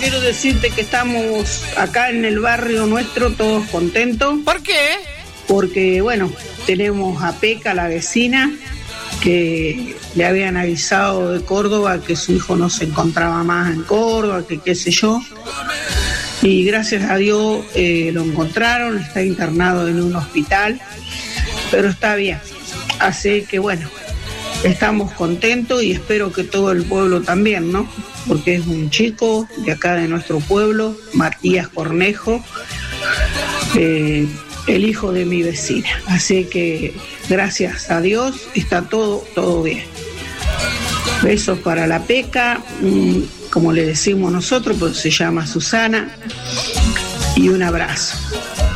Quiero decirte que estamos acá en el barrio nuestro todos contentos. ¿Por qué? Porque, bueno, tenemos a Peca, la vecina, que le habían avisado de Córdoba que su hijo no se encontraba más en Córdoba, que qué sé yo. Y gracias a Dios lo encontraron, está internado en un hospital, pero está bien. Así que, bueno, estamos contentos y espero que todo el pueblo también, ¿no? Porque es un chico de acá de nuestro pueblo, Matías Cornejo, el hijo de mi vecina. Así que gracias a Dios está todo bien. Besos para la Peca, como le decimos nosotros, pues se llama Susana, y un abrazo.